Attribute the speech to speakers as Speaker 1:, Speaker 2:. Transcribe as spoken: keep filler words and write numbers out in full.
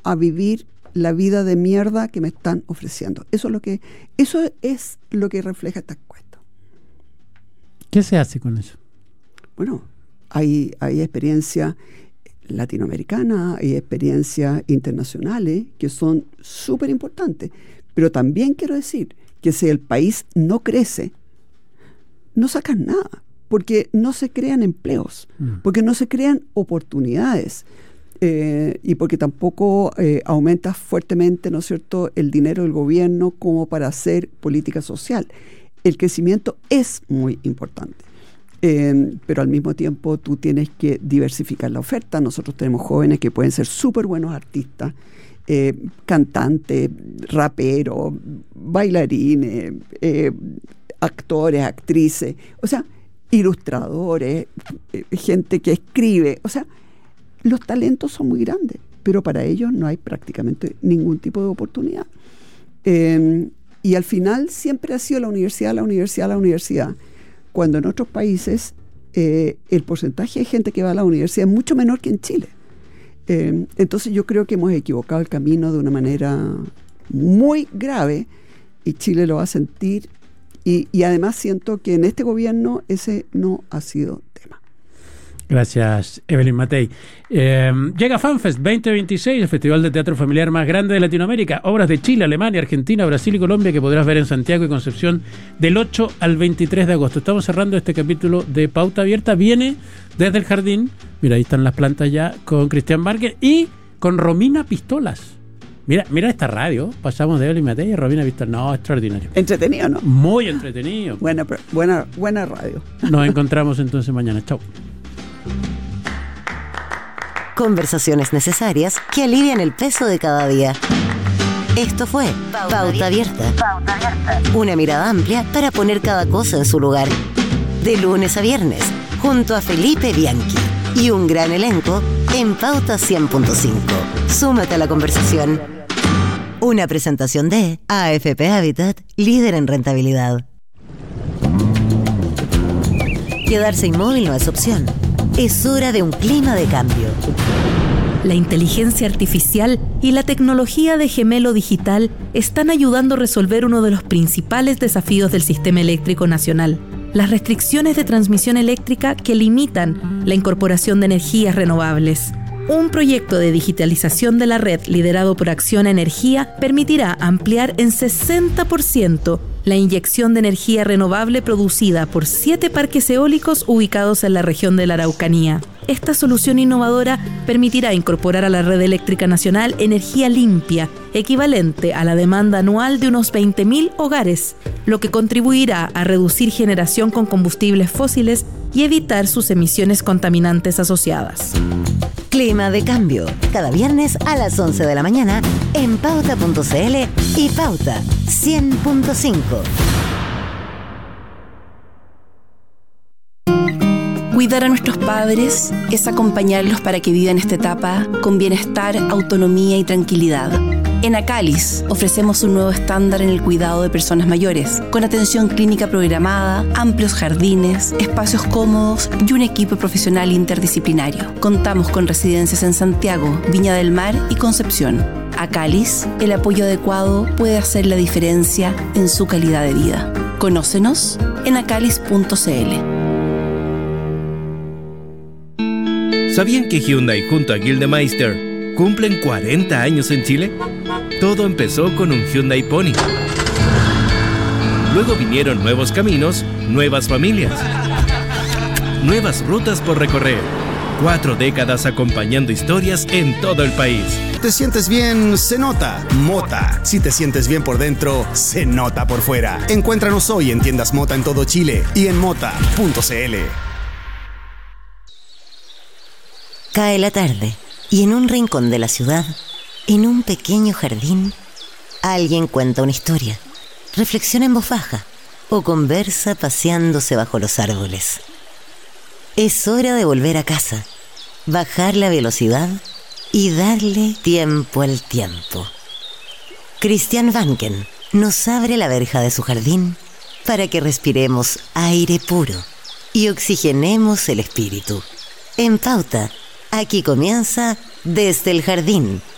Speaker 1: a vivir la vida de mierda que me están ofreciendo. Eso es lo que, eso es lo que refleja esta encuesta.
Speaker 2: ¿Qué se hace con eso?
Speaker 1: Bueno, hay, hay experiencias latinoamericanas, hay experiencias internacionales que son súper importantes, pero también quiero decir que si el país no crece, no sacan nada, porque no se crean empleos, mm. porque no se crean oportunidades, eh, y porque tampoco eh, aumenta fuertemente, ¿no es cierto?, el dinero del gobierno como para hacer política social. El crecimiento es muy importante, eh, pero al mismo tiempo tú tienes que diversificar la oferta. Nosotros tenemos jóvenes que pueden ser súper buenos artistas, eh, cantantes, raperos, bailarines, eh, actores, actrices, o sea, ilustradores, eh, gente que escribe, o sea, los talentos son muy grandes, pero para ellos no hay prácticamente ningún tipo de oportunidad. Eh, y al final siempre ha sido la universidad, la universidad, la universidad, cuando en otros países eh, el porcentaje de gente que va a la universidad es mucho menor que en Chile. Eh, entonces yo creo que hemos equivocado el camino de una manera muy grave y Chile lo va a sentir. Y, y además siento que en este gobierno ese no ha sido tema.
Speaker 2: Gracias, Evelyn Matei. Eh, llega FanFest veinte veintiséis, el festival de teatro familiar más grande de Latinoamérica. Obras de Chile, Alemania, Argentina, Brasil y Colombia que podrás ver en Santiago y Concepción del ocho al veintitrés de agosto. Estamos cerrando este capítulo de Pauta Abierta. Viene desde el jardín, mira, ahí están las plantas ya, con Cristian Márquez y con Romina Pistolas. Mira, mira esta radio, pasamos de Evelyn Matei a Romina Pistolas. No, extraordinario.
Speaker 1: Entretenido, ¿no?
Speaker 2: Muy entretenido.
Speaker 1: Buena, buena, buena radio.
Speaker 2: Nos encontramos entonces mañana. Chau.
Speaker 3: Conversaciones necesarias que alivian el peso de cada día. Esto fue Pauta, Pauta Abierta. Pauta Abierta. Una mirada amplia para poner cada cosa en su lugar. De lunes a viernes, junto a Felipe Bianchi y un gran elenco en Pauta cien punto cinco. Súmate a la conversación. Una presentación de A F P Habitat, líder en rentabilidad. Quedarse inmóvil no es opción. Es hora de un clima de cambio.
Speaker 4: La inteligencia artificial y la tecnología de gemelo digital están ayudando a resolver uno de los principales desafíos del sistema eléctrico nacional: las restricciones de transmisión eléctrica que limitan la incorporación de energías renovables. Un proyecto de digitalización de la red liderado por Acción Energía permitirá ampliar en sesenta por ciento la inyección de energía renovable producida por siete parques eólicos ubicados en la región de la Araucanía. Esta solución innovadora permitirá incorporar a la red eléctrica nacional energía limpia, equivalente a la demanda anual de unos veinte mil hogares, lo que contribuirá a reducir generación con combustibles fósiles y evitar sus emisiones contaminantes asociadas.
Speaker 3: Clima de cambio, cada viernes a las once de la mañana en pauta punto c l y Pauta cien punto cinco.
Speaker 5: Cuidar a nuestros padres es acompañarlos para que vivan esta etapa con bienestar, autonomía y tranquilidad. En Acalis ofrecemos un nuevo estándar en el cuidado de personas mayores, con atención clínica programada, amplios jardines, espacios cómodos y un equipo profesional interdisciplinario. Contamos con residencias en Santiago, Viña del Mar y Concepción. Acalis, el apoyo adecuado puede hacer la diferencia en su calidad de vida. Conócenos en acalis punto c l.
Speaker 6: ¿Sabían que Hyundai junto a Gildemeister cumplen cuarenta años en Chile? Todo empezó con un Hyundai Pony. Luego vinieron nuevos caminos, nuevas familias, nuevas rutas por recorrer. Cuatro décadas acompañando historias en todo el país.
Speaker 7: Te sientes bien, se nota. Mota. Si te sientes bien por dentro, se nota por fuera. Encuéntranos hoy en tiendas Mota en todo Chile y en mota punto c l.
Speaker 3: Cae la tarde y en un rincón de la ciudad, en un pequeño jardín, alguien cuenta una historia, reflexiona en voz baja o conversa paseándose bajo los árboles. Es hora de volver a casa, bajar la velocidad y darle tiempo al tiempo. Christian Vanken nos abre la verja de su jardín para que respiremos aire puro y oxigenemos el espíritu. En Pauta, aquí comienza Desde el Jardín,